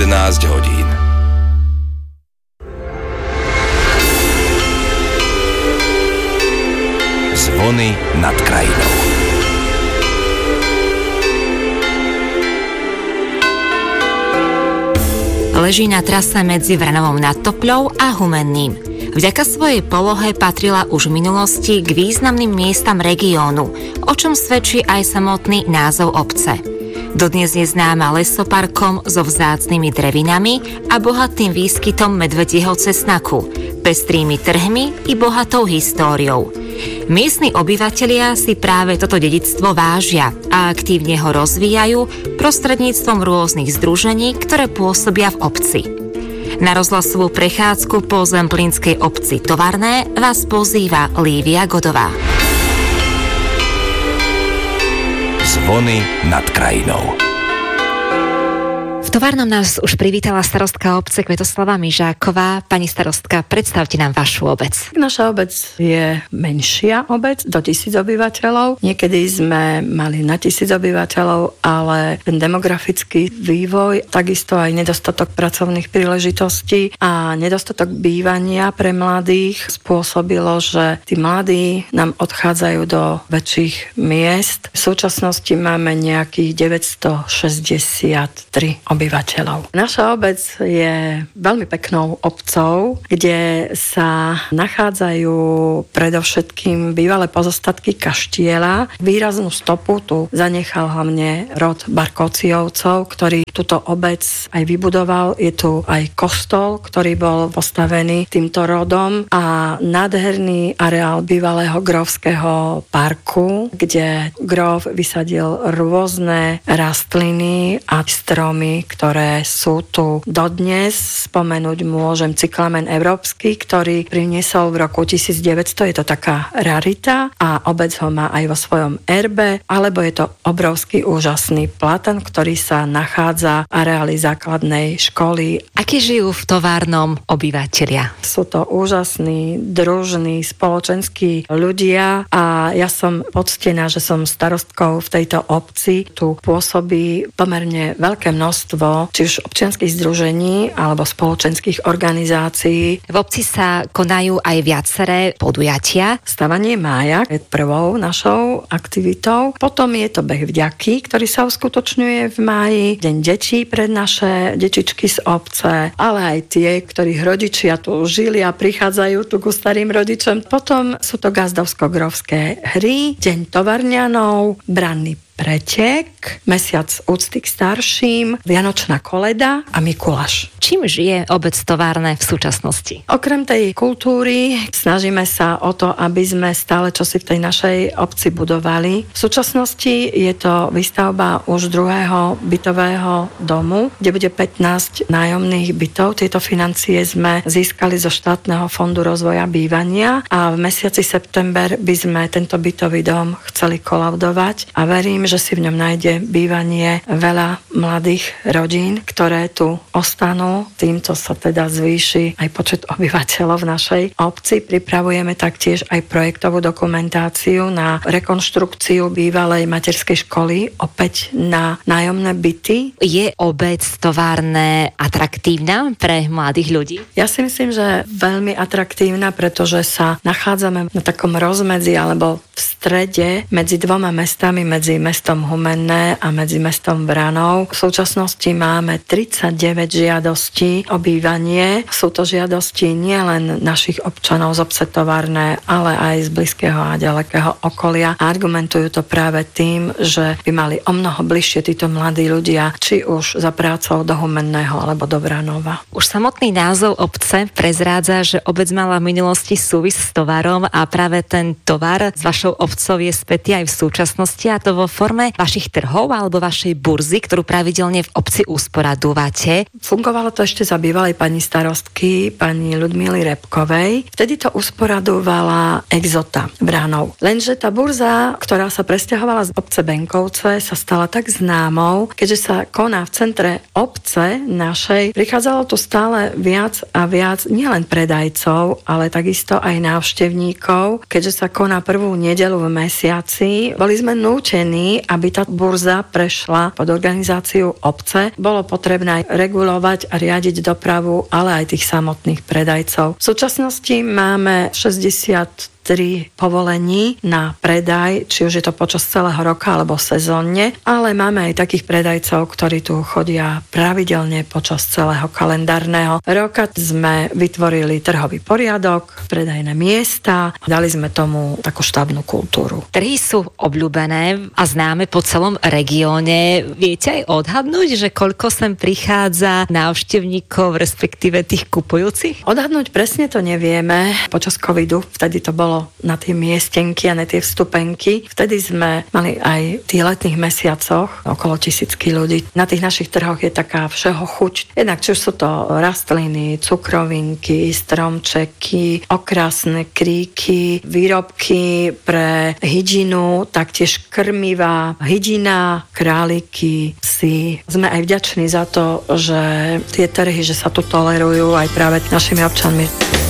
11 hodín. Zvony nad krajinou. Leží na trase medzi Vranovom nad Topľou a Humenným. Vďaka svojej polohe patrila už v minulosti k významným miestam regiónu, o čom svedčí aj samotný názov obce. Dodnes je známa lesoparkom so vzácnymi drevinami a bohatým výskytom medvedieho cesnaku, pestrými trhmi i bohatou históriou. Miestni obyvatelia si práve toto dedičstvo vážia a aktívne ho rozvíjajú prostredníctvom rôznych združení, ktoré pôsobia v obci. Na rozhlasovú prechádzku po zemplínskej obci Tovarné vás pozýva Lívia Godová. Zvony nad krajinou. V Tovarnom nás už privítala starostka obce Květoslava Mižáková. Pani starostka, predstavte nám vašu obec. Naša obec je menšia obec, do 1000 obyvateľov. Niekedy sme mali na 1000 obyvateľov, ale ten demografický vývoj, takisto aj nedostatok pracovných príležitostí a nedostatok bývania pre mladých spôsobilo, že tí mladí nám odchádzajú do väčších miest. V súčasnosti máme nejakých 963 obyvateľov. Naša obec je veľmi peknou obcou, kde sa nachádzajú predovšetkým bývalé pozostatky kaštieľa. Výraznú stopu tu zanechal hlavne rod Barkóciovcov, ktorý túto obec aj vybudoval. Je tu aj kostol, ktorý bol postavený týmto rodom a nádherný areál bývalého grófskeho parku, kde gróf vysadil rôzne rastliny a stromy, ktoré sú tu dodnes. Spomenúť môžem cyklamen európsky, ktorý priniesol v roku 1900, je to taká rarita a obec ho má aj vo svojom erbe, alebo je to obrovský úžasný platan, ktorý sa nachádza v areáli základnej školy. Akí žijú v Továrnom obyvatelia? Sú to úžasní, družní, spoločenskí ľudia a ja som poctená, že som starostkou v tejto obci. Tu pôsobí pomerne veľké množstvo či už občianskych združení alebo spoločenských organizácií. V obci sa konajú aj viaceré podujatia. Stavanie mája je prvou našou aktivitou. Potom je to beh vďaky, ktorý sa uskutočňuje v máji. Deň detí pre naše detičky z obce, ale aj tie, ktorých rodičia tu žili a prichádzajú tu ku starým rodičom. Potom sú to gazdovsko-grófske hry, Deň tovarňanov, branný pretek, mesiac úcty k starším, Vianočná koleda a Mikuláš. Čím žije obec Továrne v súčasnosti? Okrem tej kultúry snažíme sa o to, aby sme stále čosi v tej našej obci budovali. V súčasnosti je to výstavba už druhého bytového domu, kde bude 15 nájomných bytov. Tieto financie sme získali zo štátneho fondu rozvoja bývania a v mesiaci september by sme tento bytový dom chceli kolaudovať a verím, že si v ňom nájde bývanie veľa mladých rodín, ktoré tu ostanú. Týmto sa teda zvýši aj počet obyvateľov v našej obci. Pripravujeme taktiež aj projektovú dokumentáciu na rekonštrukciu bývalej materskej školy, opäť na nájomné byty. Je obec Továrne atraktívna pre mladých ľudí? Ja si myslím, že veľmi atraktívna, pretože sa nachádzame na takom rozmedzi alebo v strede medzi dvoma mestami, medzi mestom Humenné a medzi mestom Vranov. V súčasnosti máme 39 žiadostí o bývanie. Sú to žiadosti nielen našich občanov z obce Továrne, ale aj z blízkeho a ďalekého okolia. A argumentujú to práve tým, že by mali o mnoho bližšie títo mladí ľudia, či už za prácou do Humenného alebo do Vranova. Už samotný názov obce prezrádza, že obec mala v minulosti súvis s tovarom a práve ten tovar s vašou obcov je spätý aj v súčasnosti, a to vo forme vašich trhov alebo vašej burzy, ktorú pravidelne v obci usporadúvate. Fungovalo to ešte za bývalej pani starostky, pani Ľudmily Repkovej. Vtedy to usporadúvala Exota Vránov. Lenže tá burza, ktorá sa presťahovala z obce Benkovce, sa stala tak známou, keďže sa koná v centre obce našej. Prichádzalo tu stále viac a viac nielen predajcov, ale takisto aj návštevníkov. Keďže sa koná prvú nedeľu v mesiaci, boli sme nútení zmeny, aby tá burza prešla pod organizáciu obce, bolo potrebné aj regulovať a riadiť dopravu, ale aj tých samotných predajcov. V súčasnosti máme 63 povolení na predaj, či už je to počas celého roka alebo sezónne, ale máme aj takých predajcov, ktorí tu chodia pravidelne počas celého kalendárneho roka. Sme vytvorili trhový poriadok, predajné miesta, dali sme tomu takú štábnu kultúru. Trhy sú obľúbené a známe po celom regióne. Viete aj odhadnúť, že koľko sem prichádza návštevníkov, respektíve tých kupujúcich? Odhadnúť presne to nevieme. Počas covidu, vtedy to bolo na tie miestenky a na tie vstupenky. Vtedy sme mali aj v tých letných mesiacoch okolo 1000 ľudí. Na tých našich trhoch je taká všeho chuť. Jednak či už sú to rastliny, cukrovinky, stromčeky, okrasné kríky, výrobky pre hydinu, taktiež krmiva, hydina, králiky, psy. Sme aj vďační za to, že tie trhy, že sa tu tolerujú aj práve našimi občanmi.